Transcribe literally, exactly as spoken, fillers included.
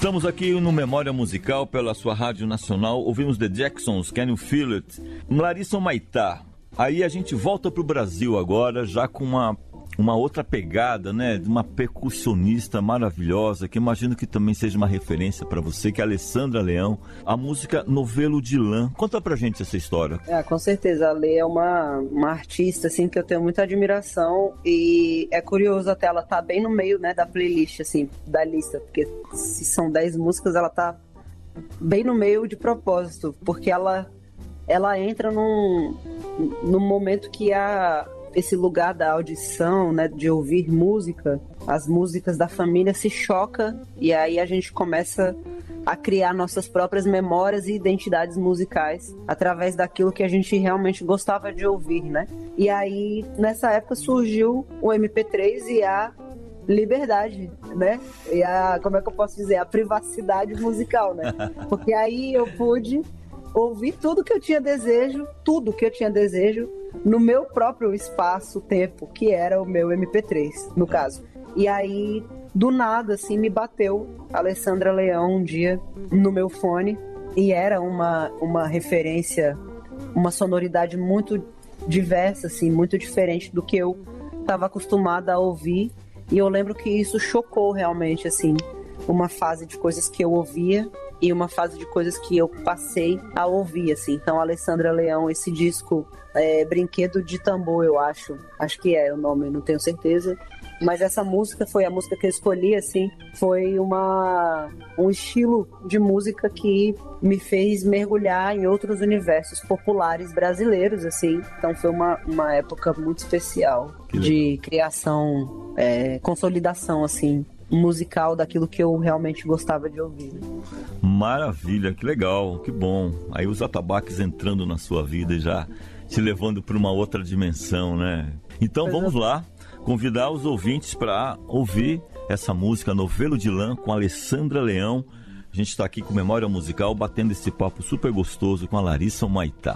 Estamos aqui no Memória Musical pela sua Rádio Nacional. Ouvimos The Jacksons, Can You Feel It? Larissa Humaitá. Aí a gente volta pro Brasil agora, já com uma, uma outra pegada, né? De uma percussionista maravilhosa, que imagino que também seja uma referência para você, que é a Alessandra Leão. A música Novelo de Lã. Conta pra gente essa história. É, com certeza. A Lê é uma, uma artista, assim, que eu tenho muita admiração. E é curioso até, ela tá bem no meio, né, da playlist, assim, da lista. Porque se são dez músicas, ela tá bem no meio de propósito. Porque ela... ela entra num, num momento que há esse lugar da audição, né, de ouvir música, as músicas da família se choca e aí a gente começa a criar nossas próprias memórias e identidades musicais através daquilo que a gente realmente gostava de ouvir, né? E aí, nessa época, surgiu o M P três e a liberdade, né? E a, como é que eu posso dizer? A privacidade musical, né? Porque aí eu pude ouvir tudo que eu tinha desejo, tudo que eu tinha desejo, no meu próprio espaço-tempo, que era o meu M P três, no caso. E aí, do nada, assim, me bateu a Alessandra Leão um dia no meu fone, e era uma, uma referência, uma sonoridade muito diversa, assim, muito diferente do que eu estava acostumada a ouvir, e eu lembro que isso chocou realmente, assim, uma fase de coisas que eu ouvia, e uma fase de coisas que eu passei a ouvir, assim. Então, Alessandra Leão, esse disco, é, Brinquedo de Tambor, eu acho. Acho que é o nome, não tenho certeza. Mas essa música foi a música que eu escolhi, assim. Foi uma, um estilo de música que me fez mergulhar em outros universos populares brasileiros, assim. Então, foi uma, uma época muito especial de criação, é, consolidação, assim, musical daquilo que eu realmente gostava de ouvir. Maravilha, que legal, que bom. Aí os atabaques entrando na sua vida e já te levando para uma outra dimensão, né? Então pois vamos é. lá, convidar os ouvintes para ouvir essa música Novelo de Lã com a Alessandra Leão. A gente está aqui com Memória Musical, batendo esse papo super gostoso com a Larissa Humaitá.